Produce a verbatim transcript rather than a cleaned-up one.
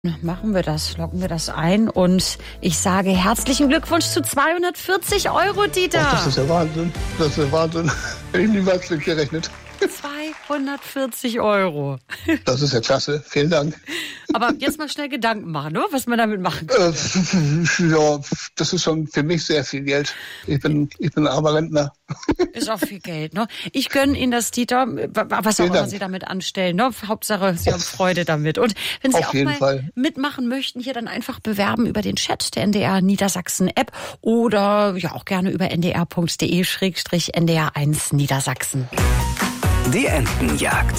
Machen wir das, loggen wir das ein und ich sage herzlichen Glückwunsch zu zweihundertvierzig Euro, Dieter. Oh, das ist ja Wahnsinn, das ist ja Wahnsinn. Hätte ich niemals mit gerechnet. zweihundertvierzig Euro. Das ist ja klasse, vielen Dank. Aber jetzt mal schnell Gedanken machen, ne? Was man damit machen kann. Äh, ja, das ist schon für mich sehr viel Geld. Ich bin, ich bin armer Rentner. Ist auch viel Geld, ne? Ich gönne Ihnen das, Dieter, was auch immer Sie damit anstellen, ne? Hauptsache, Sie haben Freude damit. Und wenn Sie Auf auch jeden mal Fall mitmachen möchten, hier dann einfach bewerben über den Chat der N D R Niedersachsen App oder ja auch gerne über n d r punkt d e slash n d r eins Niedersachsen. Die Entenjagd.